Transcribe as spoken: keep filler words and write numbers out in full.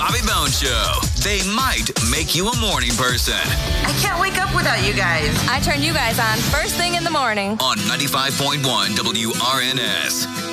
Bobby Bones Show. They might make you a morning person. I can't wake up without you guys. I turn you guys on first thing in the morning. On ninety-five point one W R N S.